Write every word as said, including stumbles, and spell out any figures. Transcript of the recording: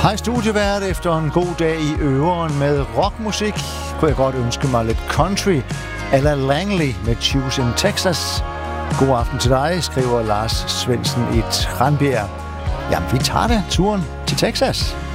Hej studievært. Efter en god dag i øveren med rockmusik, kunne jeg godt ønske mig lidt country eller Langley med Choose in Texas. God aften til dig, skriver Lars Svendsen i Tranbjerg. Jamen, vi tager det turen til Texas.